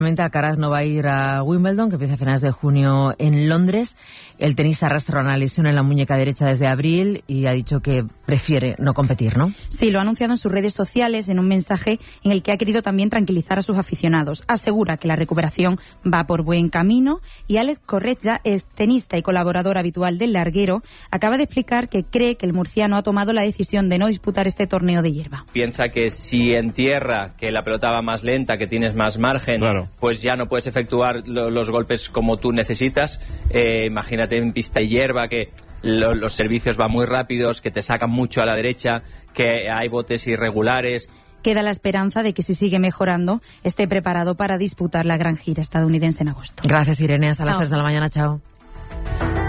Alcaraz no va a ir a Wimbledon, que empieza a finales de junio en Londres. El tenista arrastra una lesión en la muñeca derecha desde abril y ha dicho que prefiere no competir, ¿no? Sí, lo ha anunciado en sus redes sociales en un mensaje en el que ha querido también tranquilizar a sus aficionados. Asegura que la recuperación va por buen camino y Alex Corretja, ex tenista y colaborador habitual del larguero, acaba de explicar que cree que el murciano ha tomado la decisión de no disputar este torneo de hierba. Piensa que si en tierra, que la pelota va más lenta, que tienes más margen, claro, pues ya no puedes efectuar los golpes como tú necesitas. Imagínate en pista y hierba que los servicios van muy rápidos, que te sacan mucho a la derecha, que hay botes irregulares. Queda la esperanza de que si sigue mejorando esté preparado para disputar la gran gira estadounidense en agosto. Gracias, Irene. Hasta las 3 de la mañana. Chao.